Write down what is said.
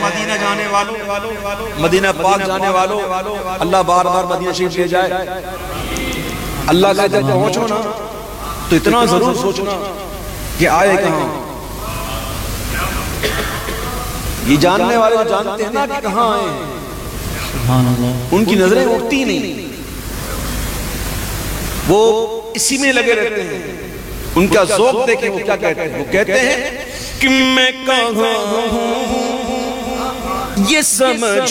Medina जाने वालों, Medina पाक जाने वालों, अल्लाह बार बार मदीना शरीफ ले जाए। अल्लाह का जब पहुंचो ना तो इतना जरूर सोचना कि आए कहां। ये जानने वाले जो जानते हैं ना कि कहां आए हैं, उनकी नजरें उठती नहीं, वो इसी में लगे रहते हैं। उनका ज़ौक़ देखें वो क्या कहते हैं। वो कहते हैं कि मैं कहां हूं ये समझ